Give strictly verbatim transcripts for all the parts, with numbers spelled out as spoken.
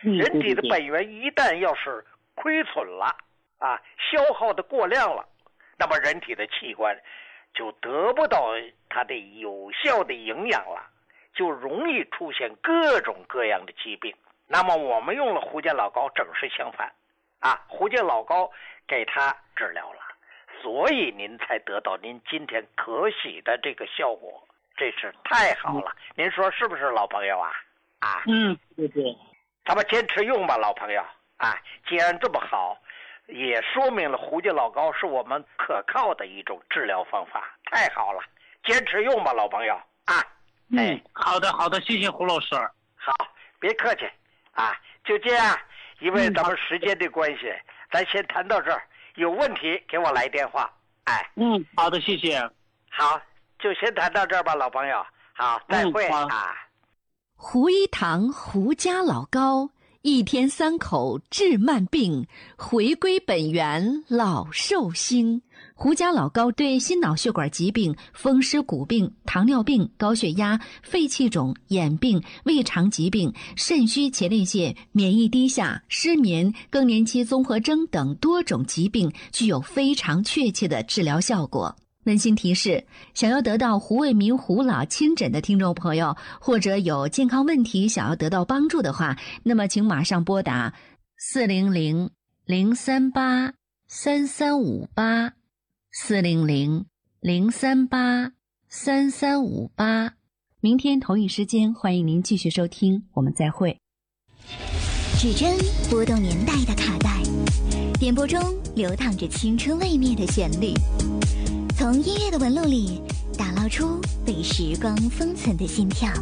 人体的本源一旦要是亏损了啊，消耗的过量了，那么人体的器官就得不到它的有效的营养了，就容易出现各种各样的疾病。那么我们用了胡健老膏正是相反啊，胡健老膏给它治疗了，所以您才得到您今天可喜的这个效果，这是太好了。嗯、您说是不是，老朋友啊？啊， 嗯，对对， 咱们坚持用吧，老朋友啊。既然这么好，也说明了胡健老膏是我们可靠的一种治疗方法，太好了，坚持用吧，老朋友啊。 哎，嗯、好的好的，谢谢胡老师。 好，别客气啊，就这样，因为咱们时间的关系，嗯、咱先谈到这儿。有问题给我来电话。哎， 嗯，好的，谢谢。 好，就先谈到这儿吧，老朋友。好，再会、嗯、啊。 胡一堂胡家老膏，一天三口治慢病，回归本源老寿星。胡家老膏对心脑血管疾病、风湿骨病、糖尿病、高血压、肺气肿、眼病、胃肠疾病、肾虚前列腺、免疫低下、失眠、更年期综合征等多种疾病具有非常确切的治疗效果。温馨提示，想要得到胡卫民胡老亲诊的听众朋友，或者有健康问题想要得到帮助的话，那么请马上拨打四零零零三八三三五八四零零零三八三三五八。明天同一时间，欢迎您继续收听，我们再会。 指针拨动年代的卡带，点播中流淌着青春未灭的旋律，从音乐的纹路里打捞出被时光封存的心跳。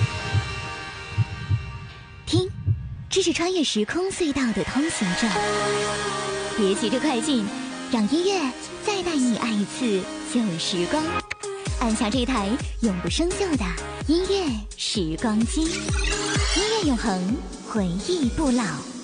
听，这是穿越时空隧道的通行证。别急着快进，让音乐再带你爱一次旧时光。按下这台永不生锈的音乐时光机，音乐永恒，回忆不老。